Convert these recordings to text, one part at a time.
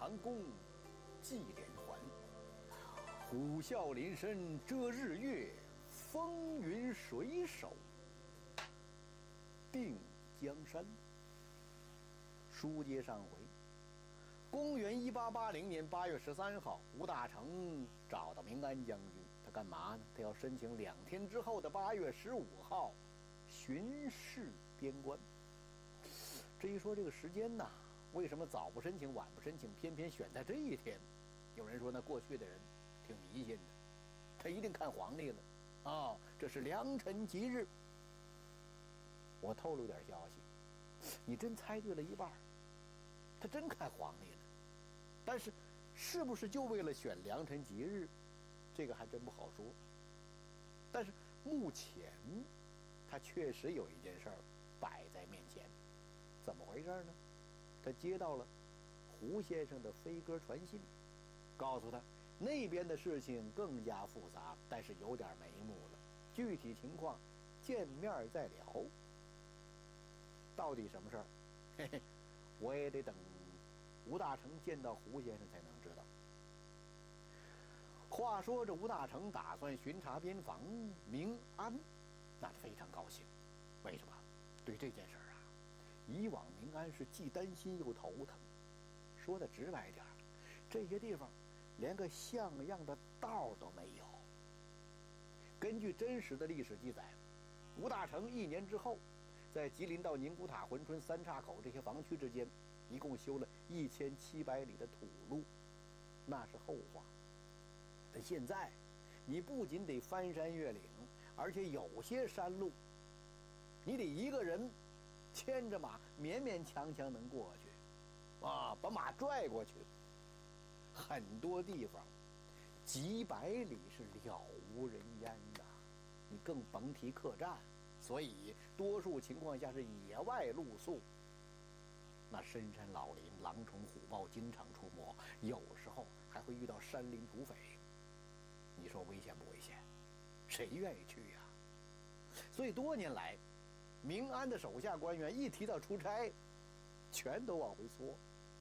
长弓系连环，虎啸林深遮日月，风云水手定江山。书接上回，公元1880年8月13号，吴大成找到明安将军，他干嘛呢？他要申请2天之后的8月15号巡视边关。至于说这个时间呐，为什么早不申请晚不申请，偏偏选在这一天？有人说呢，过去的人挺迷信的，他一定看皇帝了啊，这是良辰吉日。我透露点消息，你真猜对了一半，他真看皇帝了。但是是不是就为了选良辰吉日，这个还真不好说。但是目前他确实有一件事儿摆在面前。怎么回事呢？他接到了胡先生的飞鸽传信，告诉他那边的事情更加复杂，但是有点眉目了，具体情况见面再聊。到底什么事儿？嘿嘿，我也得等吴大成见到胡先生才能知道。话说这吴大成打算巡查边防，明安那非常高兴。为什么？对这件事儿啊，以往明安是既担心又头疼。说的直白点，这些地方连个像样的道都没有。根据真实的历史记载，吴大成1年之后，在吉林到宁古塔、珲春、三岔口这些防区之间，一共修了1700里的土路，那是后话。但现在，你不仅得翻山越岭，而且有些山路，你得一个人牵着马，勉勉强强能过去，啊，把马拽过去。很多地方几百里是了无人烟的，你更甭提客栈。所以多数情况下是野外露宿，那深山老林、狼虫虎豹经常出没，有时候还会遇到山林土匪。你说危险不危险？谁愿意去呀？所以多年来，明安的手下官员一提到出差，全都往回缩。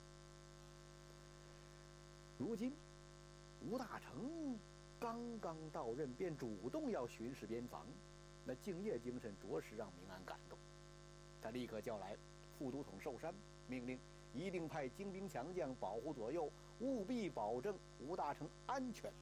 如今吴大成刚刚到任，便主动要巡视边防，那敬业精神着实让明安感动。他立刻叫来副都统寿山，命令一定派精兵强将保护左右，务必保证吴大成安全。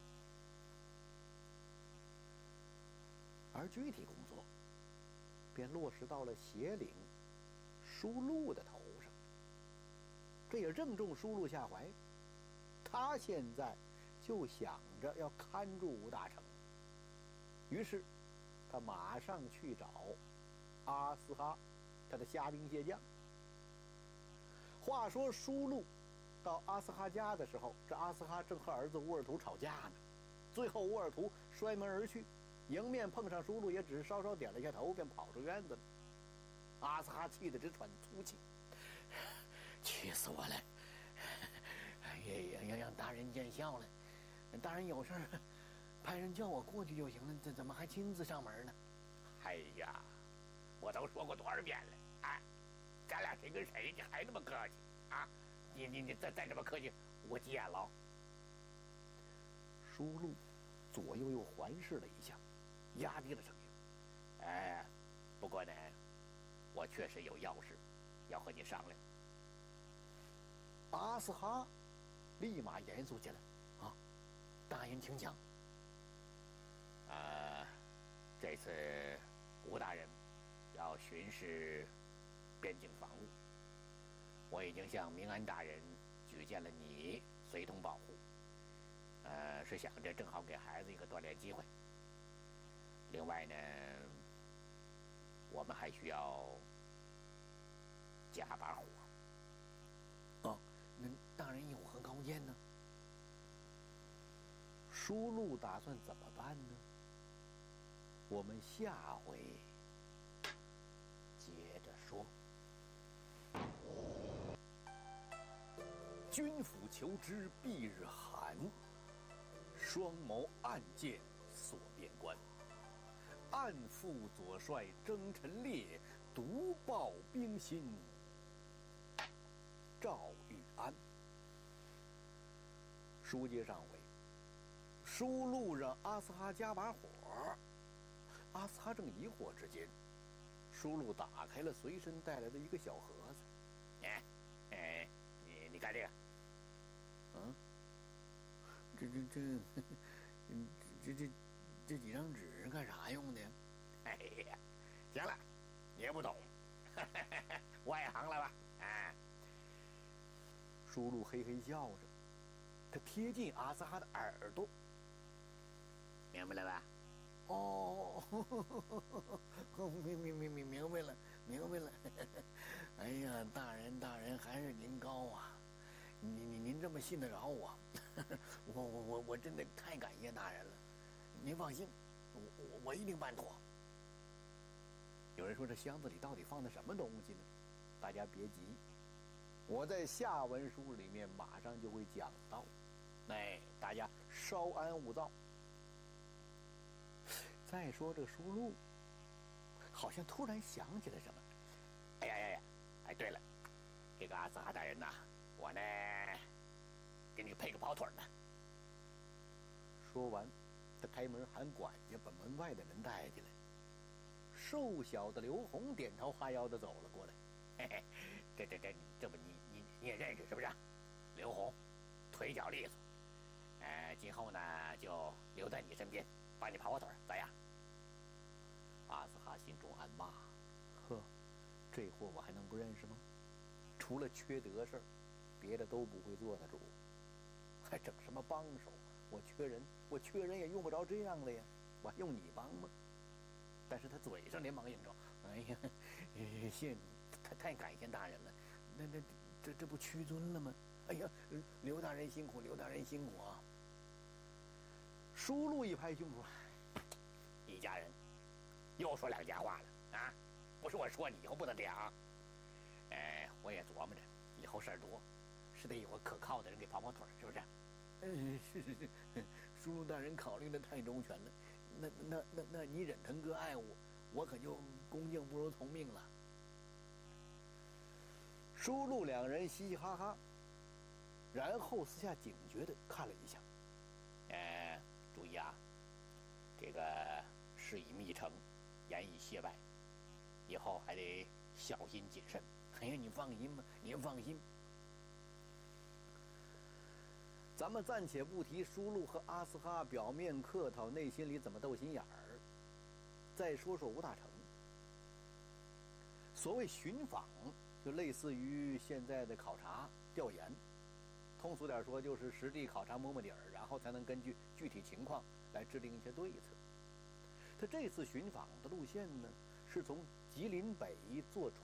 而具体工作便落实到了协领舒禄的头上，这也正中舒禄下怀。他现在就想着要看住吴大成，于是他马上去找阿斯哈，他的虾兵蟹将。话说舒禄到阿斯哈家的时候，这阿斯哈正和儿子乌尔图吵架呢，最后乌尔图摔门而去，迎面碰上舒禄，也只是稍稍点了一下头，便跑出院子了。阿斯哈气得直喘粗气，气死我了！也让大人见笑了。大人有事派人叫我过去就行了，这怎么还亲自上门呢？哎呀，我都说过多少遍了，哎，咱俩谁跟谁，你还那么客气啊？你再这么客气，我急眼了。舒禄左右又环视了一下，压低了声音：“哎，不过呢，我确实有要事要和你商量。”阿斯哈立马严肃起来：“啊，大人请讲。”这次吴大人要巡视边境防务，我已经向明安大人举荐了你随同保护，是想着正好给孩子一个锻炼机会。另外呢，我们还需要加把火。哦，那大人有何高见呢？舒禄打算怎么办呢？我们下回接着说。君府求之蔽日寒，双眸暗箭锁边关。暗负左帅征尘烈，独抱兵心赵玉安。 书接上回，书路让阿斯哈加把火，阿斯哈正疑惑之间，书路打开了随身带来的一个小盒子。你看这个，这几张纸是干啥用的呀？哎呀，行了，你也不懂，外行了吧？书路嘿嘿笑着，他贴近阿斯哈的耳朵，明白了吧？哦，明白了。哎呀，大人还是您高啊！您这么信得着我，我真的太感谢大人了。您放心，我一定办妥。有人说这箱子里到底放的什么东西呢？大家别急，我在下文书里面马上就会讲到。大家稍安勿躁。再说这书路，好像突然想起来什么。对了，这个阿斯哈大人呐，我呢给你配个跑腿呢。说完，他开门喊管家把门外的人带进来。瘦小的刘洪点头哈腰的走了过来。这不你也认识是不是？刘洪，腿脚利索，今后呢就留在你身边，帮你跑腿，咋样？阿斯哈心中暗骂：呵，这货我还能不认识吗？除了缺德事儿，别的都不会做的主，还整什么帮手？我缺人也用不着这样的呀，我还用你帮吗？但是他嘴上连忙应着：谢你，太感谢大人了。这不屈尊了吗？刘大人辛苦啊！书路一拍胸脯：一家人又说两家话了啊！不是我说你以后不能这样啊！我也琢磨着，以后事儿多，是得有个可靠的人给跑腿，是不是？是，书路大人考虑的太周全了。那你忍腾哥爱我可就恭敬不如从命了。书路两人嘻嘻哈哈，然后私下警觉地看了一下。注意啊，这个事已密成，言已谢拜，以后还得小心谨慎。你放心吧，您放心。咱们暂且不提书路和阿斯哈表面客套，内心里怎么斗心眼儿。再说说吴大成。所谓寻访，就类似于现在的考察、调研。通俗点说，就是实地考察摸摸底儿，然后才能根据具体情况来制定一些对策。他这次寻访的路线呢，是从吉林北坐